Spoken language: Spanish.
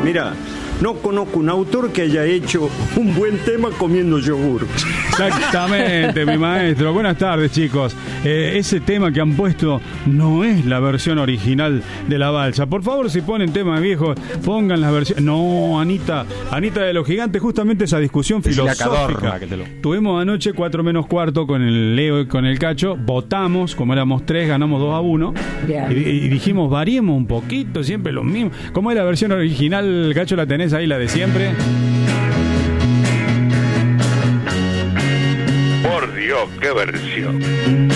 Mira, no conozco un autor que haya hecho un buen tema comiendo yogur. Exactamente, mi maestro. Buenas tardes, chicos. Ese tema que han puesto no es la versión original de La Balsa. Por favor, si ponen temas viejos, pongan la versión. No, Anita de los Gigantes, justamente esa discusión filosófica. Tuvimos anoche 4 menos cuarto con el Leo y con el Cacho. Votamos, como éramos 3, ganamos 2-1. Y dijimos, variemos un poquito, siempre lo mismo. ¿Cómo es la versión original, Cacho? ¿La tenés ahí, la de siempre? Por Dios, qué versión.